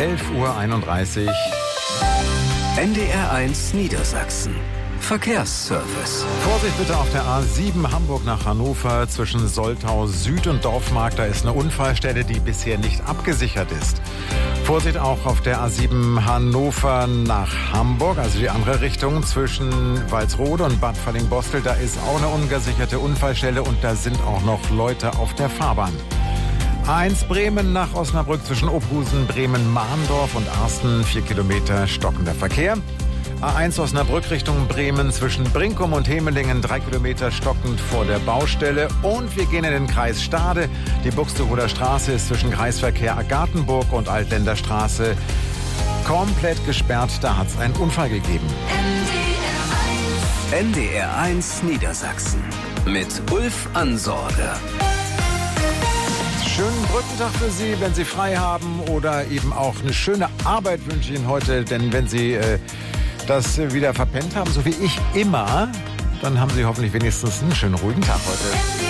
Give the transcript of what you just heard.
11:31 Uhr. NDR1 Niedersachsen. Verkehrsservice. Vorsicht bitte auf der A7 Hamburg nach Hannover zwischen Soltau Süd und Dorfmarkt. Da ist eine Unfallstelle, die bisher nicht abgesichert ist. Vorsicht auch auf der A7 Hannover nach Hamburg, also die andere Richtung zwischen Walsrode und Bad Fallingbostel. Da ist auch eine ungesicherte Unfallstelle und da sind auch noch Leute auf der Fahrbahn. A1 Bremen nach Osnabrück zwischen Obhusen, Bremen-Mahndorf und Arsten. 4 Kilometer stockender Verkehr. A1 Osnabrück Richtung Bremen zwischen Brinkum und Hemelingen. 3 Kilometer stockend vor der Baustelle. Und wir gehen in den Kreis Stade. Die Buxtehuder Straße ist zwischen Kreisverkehr Agathenburg und Altländer Straße komplett gesperrt. Da hat es einen Unfall gegeben. NDR1 Niedersachsen mit Ulf Ansorge. Schönen Brückentag für Sie, wenn Sie frei haben, oder eben auch eine schöne Arbeit wünsche ich Ihnen heute. Denn wenn Sie das wieder verpennt haben, so wie ich immer, dann haben Sie hoffentlich wenigstens einen schönen ruhigen Tag heute.